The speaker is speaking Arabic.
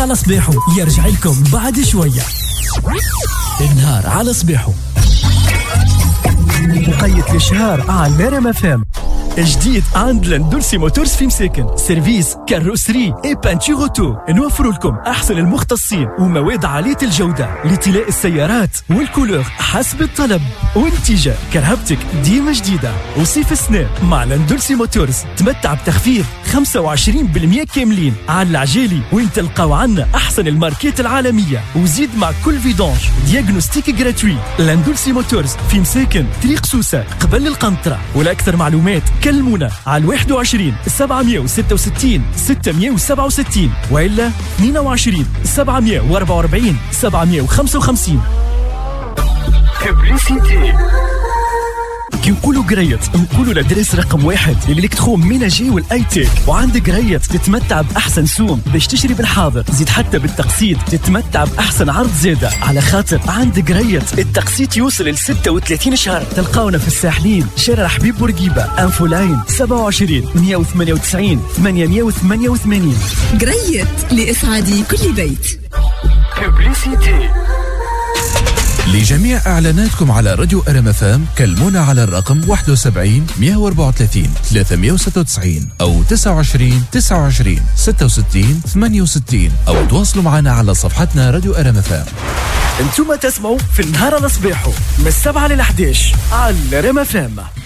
على صباحو يرجع لكم بعد شوية. النهار على صباحو مقيد للشهر على ريم اف ام. جديد عند لاندولسي موتورز في مساكن، سيرفيس كاروسري اي بانتور اوتو. نوفر لكم احسن المختصين ومواد عاليه الجوده لطلاء السيارات والكولور حسب الطلب، ونتيجه كرهبتك ديما جديده. وصيف السنة مع لاندولسي موتورز تمتع بتخفيض 25% كاملين على العجالي، وين تلقاو عنا احسن الماركات العالميه، وزيد مع كل فيدونج دياغنوستيك جراتوي. لاندولسي موتورز في مساكن طريق سوسه قبل القنطره. ولاكثر معلومات كلمونا على 21 766 667 وإلا 22 744 755. ببليسيتي. كي نقولوا قريت نقولوا الادريس رقم 1 للإلكترون ميناجي والاي تيك. وعندك قريت تتمتع باحسن سوم باش تشتري بالحاضر، زيد حتى بالتقسيط تتمتع باحسن عرض زاده، على خاطر عندك قريت التقسيط يوصل ل 36 شهر. تلقاونا في الساحلين، شارع حبيب بورقيبه، انفو لاين 27 198 888. قريت لإسعاد كل بيت. ببليسيتي. لجميع إعلاناتكم على راديو ريم اف ام كلمونا على الرقم 71 134 396 أو 29 29 66 68 أو تواصلوا معنا على صفحتنا راديو ريم اف ام. انتم تسمعوا في النهار على صباحو من 7 ل 11 على ريم اف ام.